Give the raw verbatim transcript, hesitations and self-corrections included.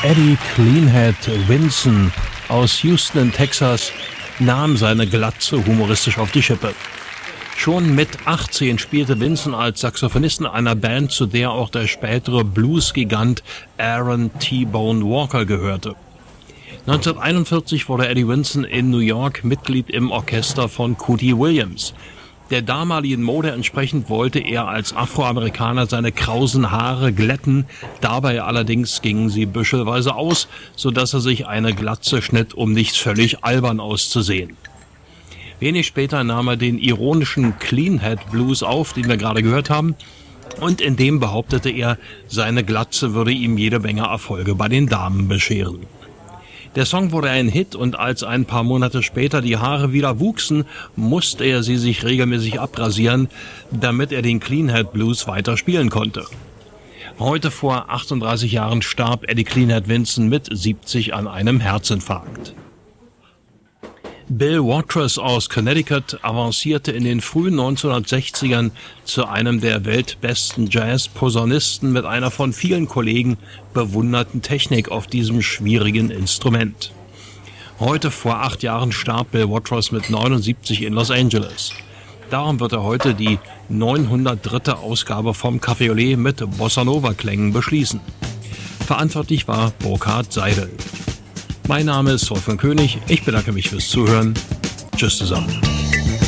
Eddie Cleanhead Vinson aus Houston in Texas nahm seine Glatze humoristisch auf die Schippe. Schon mit achtzehn spielte Vinson als Saxophonist in einer Band, zu der auch der spätere Blues-Gigant Aaron T-Bone Walker gehörte. neunzehnhunderteinundvierzig wurde Eddie Vinson in New York Mitglied im Orchester von Cootie Williams. Der damaligen Mode entsprechend wollte er als Afroamerikaner seine krausen Haare glätten, dabei allerdings gingen sie büschelweise aus, sodass er sich eine Glatze schnitt, um nicht völlig albern auszusehen. Wenig später nahm er den ironischen Cleanhead Blues auf, den wir gerade gehört haben, und in dem behauptete er, seine Glatze würde ihm jede Menge Erfolge bei den Damen bescheren. Der Song wurde ein Hit und als ein paar Monate später die Haare wieder wuchsen, musste er sie sich regelmäßig abrasieren, damit er den Cleanhead Blues weiter spielen konnte. Heute vor achtunddreißig Jahren starb Eddie Cleanhead Vinson mit siebzig an einem Herzinfarkt. Bill Watrous aus Connecticut avancierte in den frühen neunzehnhundertsechzigern zu einem der weltbesten Jazz-Posaunisten mit einer von vielen Kollegen bewunderten Technik auf diesem schwierigen Instrument. Heute vor acht Jahren starb Bill Watrous mit neunundsiebzig in Los Angeles. Darum wird er heute die neunhundertdritte Ausgabe vom Café Olé mit Bossa-Nova-Klängen beschließen. Verantwortlich war Burkhard Seidel. Mein Name ist Wolfgang König, ich bedanke mich fürs Zuhören. Tschüss zusammen.